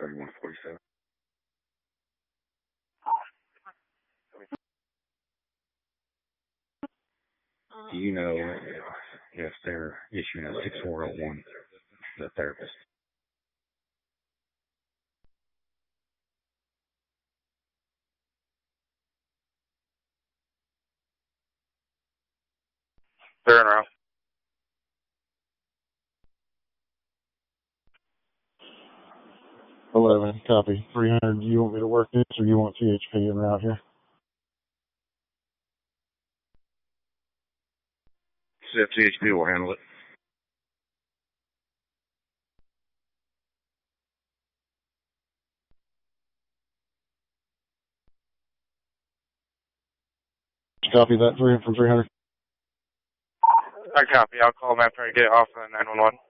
3147. Do you know if they're issuing a 6401, the therapist? They're en route. 11, copy. 300, do you want me to work this or do you want CHP en route here? CHP will handle it. Copy that, 300 from 300. I copy. I'll call them after I get off of 911.